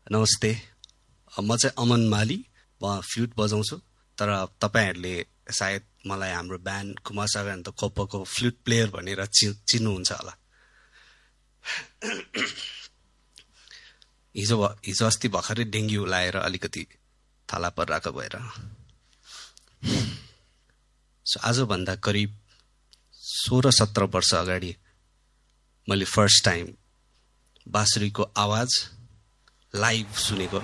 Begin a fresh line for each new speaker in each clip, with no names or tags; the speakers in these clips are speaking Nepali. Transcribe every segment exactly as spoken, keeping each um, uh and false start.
नमस्ते, म चाहिँ अमन माली, म फ्लुट बजाउँछु। तर तपाईँहरूले सायद मलाई हाम्रो band Kumar Sagar कोप्पको flute player भनेर चि चिन्नुहुन्छ होला। हिजो हिजो अस्ति भर्खरै डेङ्गु लाएर अलिकति थला परिरहेको भएर सो आजभन्दा करिब सोह्र सत्र वर्ष अगाडि मैले फर्स्ट टाइम बाँसुरीको आवाज लाइभ सुनेको।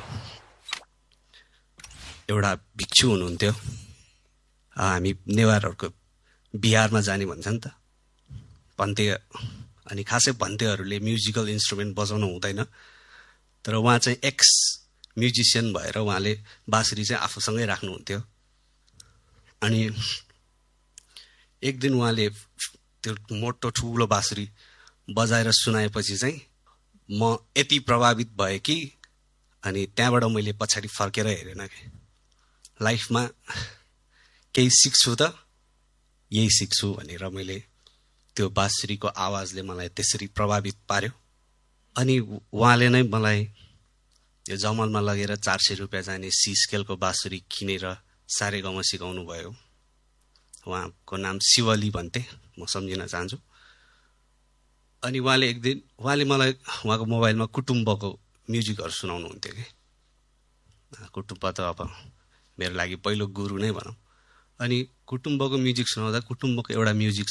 एउटा भिक्षु हुनुहुन्थ्यो, हामी नेवारहरूको बिहारमा जाने भन्छ नि त, भन्ते। अनि खासै भन्तेहरूले म्युजिकल इन्स्ट्रुमेन्ट बजाउनु हुँदैन, तर उहाँ चाहिँ एक्स म्युजिसियन भएर उहाँले बाँसुरी चाहिँ आफूसँगै राख्नुहुन्थ्यो। अनि एक दिन उहाँले त्यो मोटो ठुलो बाँसुरी बजाएर सुनाएपछि चाहिँ म यति प्रभावित भएँ कि अनि त्यहाँबाट मैले पछाडि फर्केर हेरेन कि लाइफमा केही सिक्छु त यही सिक्छु भनेर मैले त्यो बाँसुरीको आवाजले मलाई त्यसरी प्रभावित पार्यो। अनि उहाँले नै मलाई यो जमलमा लगेर चार सय रुपियाँ जाने सी स्केलको बाँसुरी किनेर सारेगाउँमा सिकाउनु भयो। उहाँको नाम शिवली भन्थे, म सम्झिन चाहन्छु। अनि उहाँले एक दिन उहाँले मलाई उहाँको मोबाइलमा कुटुम्बको म्युजिकहरू सुनाउनुहुन्थ्यो कि कुटुम्ब त अब मेरो लागि पहिलो गुरु नै भनौँ। अनि कुटुम्बको म्युजिक सुनाउँदा कुटुम्बको एउटा म्युजिक